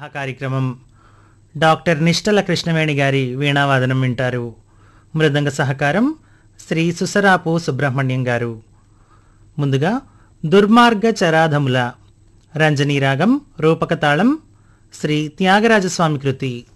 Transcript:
సలహా కార్యక్రమం. డాక్టర్ నిష్టల కృష్ణవేణి గారి వీణావాదనం వింటారు. మృదంగ సహకారం శ్రీ సుసరాపు సుబ్రహ్మణ్యం గారు. ముందుగా దుర్మార్గ చరాధముల రంజనీ రాగం రూపకతాళం శ్రీ త్యాగరాజస్వామి కృతి.